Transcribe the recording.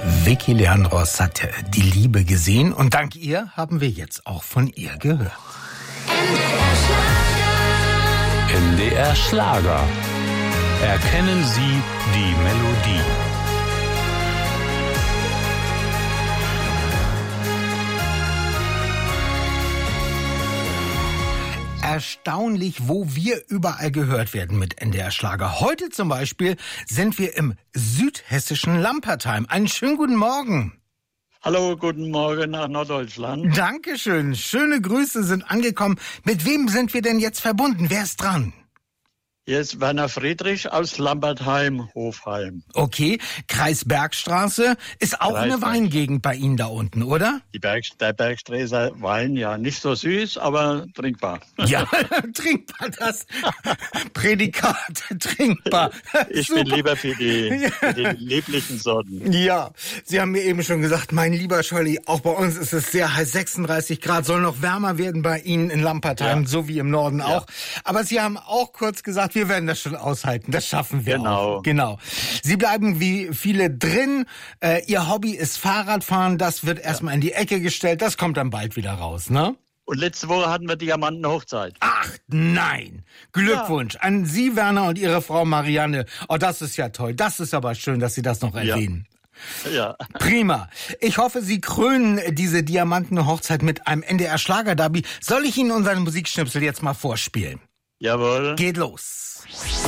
Vicky Leandros hat die Liebe gesehen und dank ihr haben wir jetzt auch von ihr gehört. NDR Schlager. Erkennen Sie die Melodie. Erstaunlich, wo wir überall gehört werden mit NDR Schlager. Heute zum Beispiel sind wir im südhessischen Lampertheim. Einen schönen guten Morgen. Hallo, guten Morgen nach Norddeutschland. Dankeschön. Schöne Grüße sind angekommen. Mit wem sind wir denn jetzt verbunden? Wer ist dran? Hier ist Werner Friedrich aus Lampertheim, Hofheim. Okay, Kreis Bergstraße ist auch eine Weingegend bei Ihnen da unten, oder? Der Bergsträßer Wein, ja, nicht so süß, aber trinkbar. Ja, trinkbar, das Prädikat, trinkbar. Ich bin lieber für die lieblichen Sorten. Ja, Sie haben mir eben schon gesagt, mein lieber Scholli, auch bei uns ist es sehr heiß, 36 Grad, soll noch wärmer werden bei Ihnen in Lampertheim, ja. So wie im Norden auch. Aber Sie haben auch kurz gesagt, wir werden das schon aushalten, das schaffen wir auch. Genau. Sie bleiben wie viele drin. Ihr Hobby ist Fahrradfahren, das wird erstmal in die Ecke gestellt, das kommt dann bald wieder raus, ne? Und letzte Woche hatten wir Diamantenhochzeit. Ach nein, Glückwunsch an Sie, Werner, und Ihre Frau Marianne. Oh, das ist ja toll, das ist aber schön, dass Sie das noch erwähnen. Ja. Prima. Ich hoffe, Sie krönen diese Diamantenhochzeit mit einem NDR Schlager-Derby. Soll ich Ihnen unseren Musikschnipsel jetzt mal vorspielen? Jawohl. Geht los.